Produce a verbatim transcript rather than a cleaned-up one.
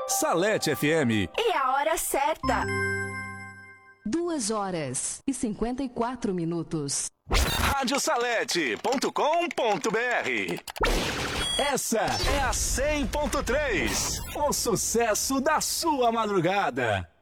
Salete F M. E a hora certa. Duas horas e cinquenta e quatro minutos. rádio salete ponto com ponto br. Essa é a cem ponto três. O sucesso da sua madrugada.